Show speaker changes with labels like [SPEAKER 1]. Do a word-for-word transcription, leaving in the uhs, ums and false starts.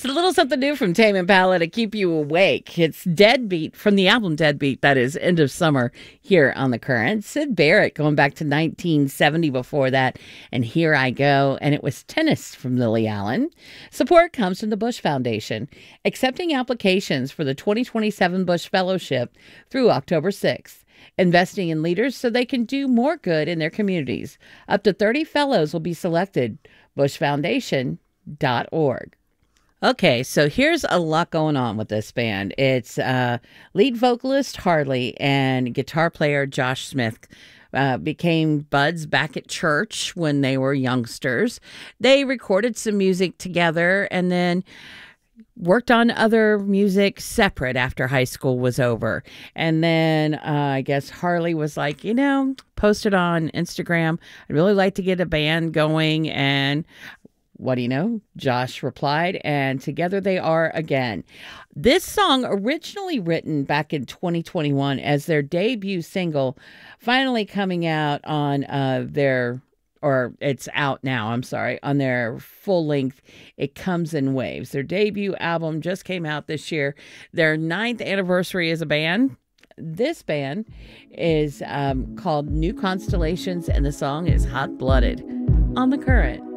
[SPEAKER 1] a little something new from Tame Impala to keep you awake. It's Deadbeat from the album Deadbeat, that is, End of Summer, here on The Current. Syd Barrett going back to nineteen seventy before that, and Here I Go, and it was Tennis from Lily Allen. Support comes from the Bush Foundation, accepting applications for the twenty twenty-seven Bush Fellowship through October sixth. Investing in leaders so they can do more good in their communities. Up to thirty fellows will be selected. bush foundation dot org. Okay, so here's a lot going on with this band. It's uh, lead vocalist Harley and guitar player Josh Smith uh, became buds back at church when they were youngsters. They recorded some music together and then worked on other music separate after high school was over. And then uh, I guess Harley was like, you know, posted on Instagram, I'd really like to get a band going. And what do you know? Josh replied, and together they are again. This song, originally written back in twenty twenty-one as their debut single, finally coming out on uh, their, or it's out now, I'm sorry, on their full length, It Comes in Waves. Their debut album just came out this year. Their ninth anniversary as a band. This band is um, called New Constellations, and the song is Hot Blooded on The Current.